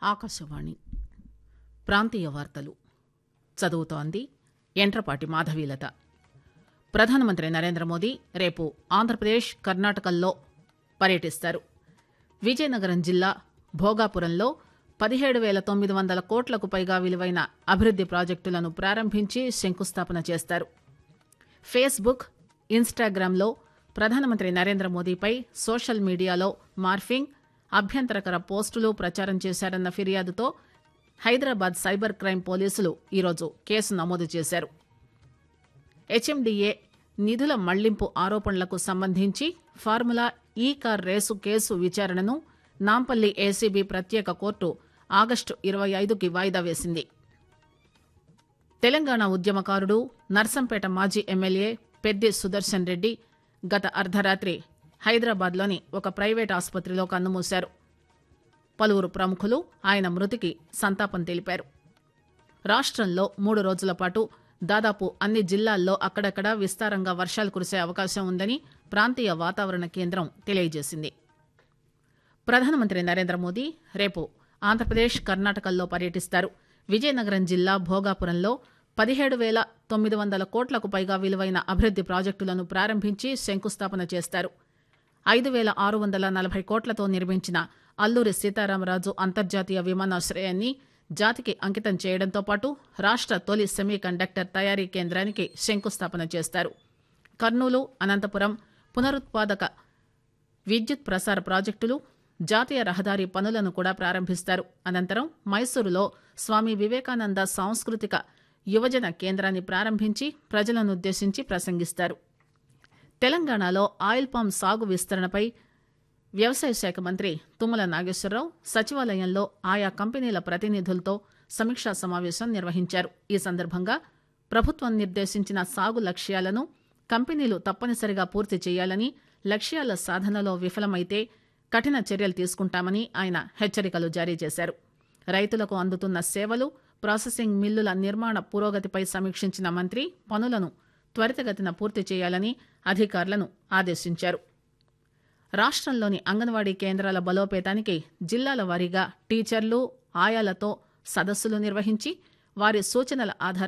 ఆకాశవాణి ప్రాంతీయ వార్తలు చదువుతోంది ఎంట్రపాటి మాధవీలత. ప్రధానమంత్రి నరేంద్ర మోదీ రేపు ఆంధ్రప్రదేశ్, కర్ణాటకల్లో పర్యటిస్తారు. విజయనగరం జిల్లా భోగాపురంలో 17,900 కోట్లకు పైగా విలువైన అభివృద్ది ప్రాజెక్టులను ప్రారంభించి శంకుస్థాపన చేస్తారు. ఫేస్బుక్, ఇన్స్టాగ్రామ్లో ప్రధానమంత్రి నరేంద్ర మోదీపై సోషల్ మీడియాలో మార్ఫింగ్, అభ్యంతరకర పోస్టులు ప్రచారం చేశారన్న ఫిర్యాదుతో హైదరాబాద్ సైబర్ క్రైమ్ పోలీసులు ఈరోజు కేసు నమోదు చేశారు. హెచ్ఎండిఏ నిధుల మళ్లింపు ఆరోపణలకు సంబంధించి ఫార్ములా ఈ కార్ రేసు కేసు విచారణను నాంపల్లి ఏసీబీ ప్రత్యేక కోర్టు ఆగస్టు 25కి వాయిదా వేసింది. తెలంగాణ ఉద్యమకారుడు, నర్సంపేట మాజీ ఎమ్మెల్యే పెద్ది సుదర్శన్ రెడ్డి గత అర్ధరాత్రి హైదరాబాద్లోని ఒక ప్రైవేట్ ఆసుపత్రిలో కన్నుమూశారు. పలువురు ప్రముఖులు ఆయన మృతికి సంతాపం తెలిపారు. రాష్టంలో 3 రోజుల పాటు దాదాపు అన్ని జిల్లాల్లో అక్కడక్కడా విస్తారంగా వర్షాలు కురిసే అవకాశం ఉందని ప్రాంతీయ వాతావరణ కేంద్రం తెలియజేసింది. ప్రధానమంత్రి నరేంద్ర మోదీ రేపు ఆంధ్రప్రదేశ్, కర్ణాటకల్లో పర్యటిస్తారు. విజయనగరం జిల్లా భోగాపురంలో 17,900 కోట్లకు పైగా విలువైన అభివృద్ది ప్రాజెక్టులను ప్రారంభించి శంకుస్థాపన చేస్తారు. 5,640 కోట్లతో నిర్మించిన అల్లూరి సీతారామరాజు అంతర్జాతీయ విమానాశ్రయాన్ని జాతికి అంకితం చేయడంతో పాటు రాష్ట తొలి సెమీ కండక్టర్ తయారీ కేంద్రానికి శంకుస్థాపన చేస్తారు. కర్నూలు, అనంతపురం పునరుత్పాదక విద్యుత్ ప్రసార ప్రాజెక్టులు, జాతీయ రహదారి పనులను కూడా ప్రారంభిస్తారు. అనంతరం మైసూరులో స్వామి వివేకానంద సాంస్కృతిక యువజన కేంద్రాన్ని ప్రారంభించి ప్రజలనుద్దేశించి ప్రసంగిస్తారు. తెలంగాణలో ఆయిల్ పామ్ సాగు విస్తరణపై వ్యవసాయ శాఖ మంత్రి తుమ్మల నాగేశ్వరరావు సచివాలయంలో ఆయా కంపెనీల ప్రతినిధులతో సమీక్షా సమావేశం నిర్వహించారు. ఈ సందర్భంగా ప్రభుత్వం నిర్దేశించిన సాగు లక్ష్యాలను కంపెనీలు తప్పనిసరిగా పూర్తి చేయాలని, లక్ష్యాల సాధనలో విఫలమైతే కఠిన చర్యలు తీసుకుంటామని ఆయన హెచ్చరికలు జారీ చేశారు. రైతులకు అందుతున్న సేవలు, ప్రాసెసింగ్ మిల్లుల నిర్మాణ పురోగతిపై సమీక్షించిన మంత్రి పనులను త్వరితగతిన పూర్తి చేయాలని అధికారులను ఆదేశించారు. రాష్టంలోని అంగన్వాడీ కేంద్రాల బలోపేతానికి జిల్లాల వారీగా టీచర్లు, ఆయాలతో సదస్సులు నిర్వహించి వారి సూచనల ఆధారంగా